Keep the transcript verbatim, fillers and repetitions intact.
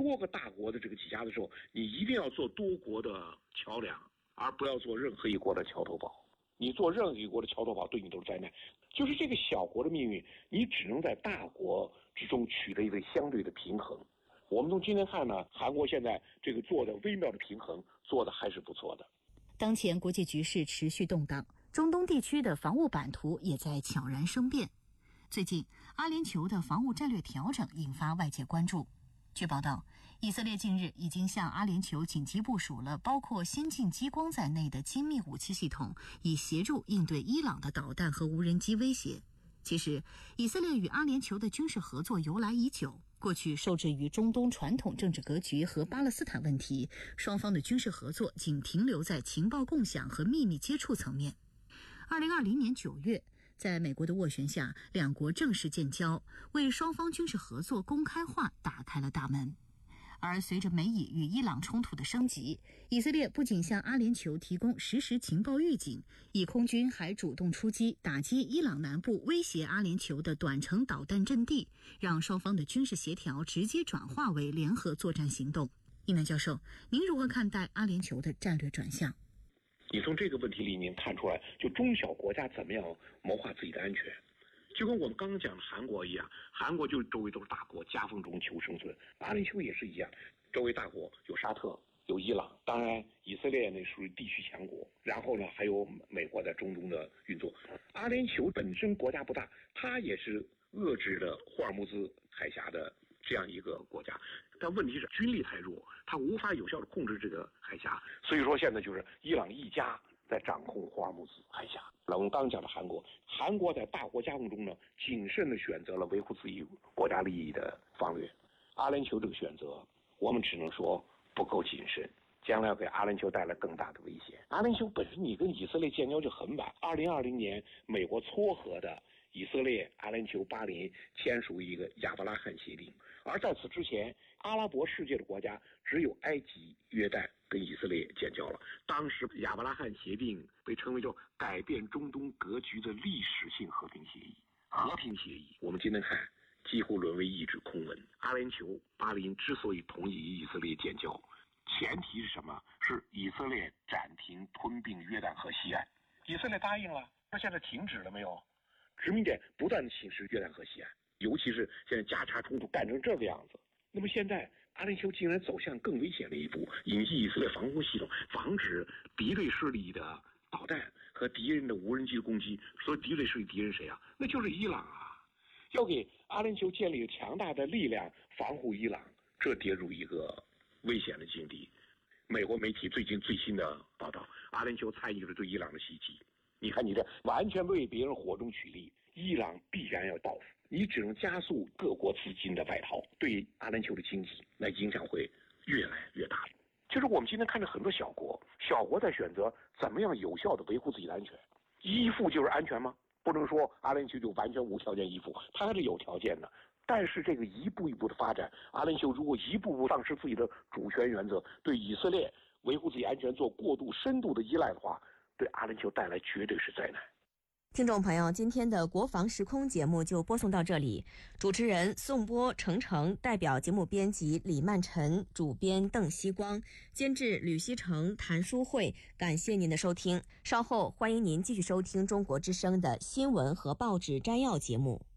多个大国的这个挤压的时候，你一定要做多国的桥梁，而不要做任何一国的桥头堡。你做任何一国的桥头堡，对你都是灾难。就是这个小国的命运，你只能在大国之中取得一个相对的平衡。我们从今天看呢，韩国现在这个做的微妙的平衡，做的还是不错的。 当前国际局势持续动荡，中东地区的防务版图也在悄然生变。最近，阿联酋的防务战略调整引发外界关注。据报道，以色列近日已经向阿联酋紧急部署了包括先进激光在内的精密武器系统，以协助应对伊朗的导弹和无人机威胁。其实，以色列与阿联酋的军事合作由来已久，过去受制于中东传统政治格局和巴勒斯坦问题，双方的军事合作仅停留在情报共享和秘密接触层面。二零二零年九月，在美国的斡旋下，两国正式建交，为双方军事合作公开化打开了大门。而随着美以与伊朗冲突的升级，以色列不仅向阿联酋提供实时情报预警，以空军还主动出击，打击伊朗南部威胁阿联酋的短程导弹阵地，让双方的军事协调直接转化为联合作战行动。一南教授，您如何看待阿联酋的战略转向？ 你从这个问题里面看出来，就中小国家怎么样谋划自己的安全，就跟我们刚刚讲的韩国一样，韩国就周围都是大国，夹缝中求生存。阿联酋也是一样，周围大国有沙特，有伊朗，当然以色列呢属于地区强国，然后呢还有美国在中东的运作。阿联酋本身国家不大，它也是遏制了霍尔木兹海峡的这样一个国家，但问题是军力太弱，它无法有效的控制这个海峡，所以说现在就是伊朗一家在掌控霍尔木兹海峡。我们刚讲的韩国，韩国在大国夹缝中呢，谨慎的选择了维护自己国家利益的方略。阿联酋这个选择，我们只能说不够谨慎，将来要给阿联酋带来更大的危险。阿联酋本身你跟以色列建交就很晚，二零二零年美国撮合的以色列、阿联酋、巴林签署一个亚伯拉罕协定，而在此之前，阿拉伯世界的国家只有埃及、约旦跟以色列建交了。当时亚伯拉罕协定被称为叫改变中东格局的历史性和平协议。和平协议，我们今天看几乎沦为一纸空文。阿联酋、巴林之所以同意与以色列建交，前提是什么？是以色列暂停吞并约旦河西岸。以色列答应了，那现在停止了没有？殖民点不断的侵蚀约旦河西岸，尤其是现在加插冲突干成这个样子。那么现在阿联酋竟然走向更危险的一步，引进以色列防空系统，防止敌对势力的导弹和敌人的无人机的攻击。所以敌对势力敌人谁啊？那就是伊朗啊！要给阿联酋建立强大的力量防护伊朗，这跌入一个危险的境地。美国媒体最近最新的报道，阿联酋参与了对伊朗的袭击。你看你这完全为别人火中取栗，伊朗必然要报复，你只能加速各国资金的外逃，对阿联酋的经济那影响会越来越大。就是我们今天看着很多小国，小国在选择怎么样有效的维护自己的安全，依附就是安全吗？不能说阿联酋就完全无条件依附，它还是有条件的。但是这个一步一步的发展，阿联酋如果一步步丧失自己的主权原则，对以色列维护自己安全做过度深度的依赖的话，对阿联酋带来绝对是灾难。 听众朋友，今天的国防时空节目就播送到这里，主持人宋波、程程，代表节目编辑李曼晨，主编邓希光，监制吕希成、谭淑慧，感谢您的收听。稍后欢迎您继续收听中国之声的新闻和报纸摘要节目。